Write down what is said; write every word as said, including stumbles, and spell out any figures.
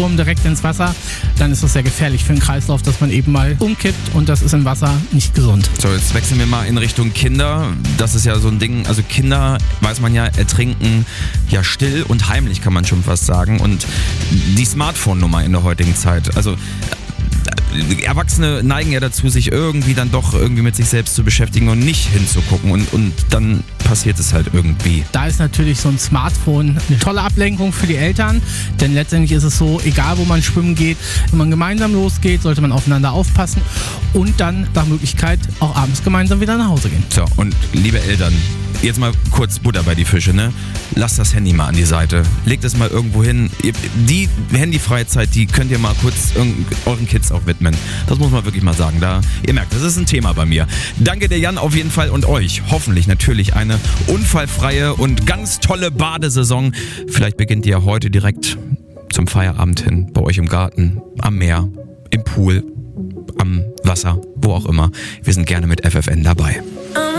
Sturm direkt ins Wasser, dann ist das sehr gefährlich für den Kreislauf, dass man eben mal umkippt und das ist im Wasser nicht gesund. So, jetzt wechseln wir mal in Richtung Kinder. Das ist ja so ein Ding, also Kinder, weiß man ja, ertrinken ja still und heimlich, kann man schon fast sagen. Und die Smartphone-Nummer in der heutigen Zeit, also Erwachsene neigen ja dazu, sich irgendwie dann doch irgendwie mit sich selbst zu beschäftigen und nicht hinzugucken und, und dann passiert es halt irgendwie. Da ist natürlich so ein Smartphone eine tolle Ablenkung für die Eltern, denn letztendlich ist es so, egal wo man schwimmen geht, wenn man gemeinsam losgeht, sollte man aufeinander aufpassen und dann nach Möglichkeit auch abends gemeinsam wieder nach Hause gehen. So, und liebe Eltern, jetzt mal kurz Butter bei die Fische, ne? Lasst das Handy mal an die Seite. Legt es mal irgendwo hin. Die Handyfreizeit, die könnt ihr mal kurz euren Kids auch widmen. Das muss man wirklich mal sagen. Da, ihr merkt, das ist ein Thema bei mir. Danke dir, Jan, auf jeden Fall und euch. Hoffentlich natürlich eine unfallfreie und ganz tolle Badesaison. Vielleicht beginnt ihr heute direkt zum Feierabend hin, bei euch im Garten, am Meer, im Pool, am Wasser, wo auch immer. Wir sind gerne mit F F N dabei.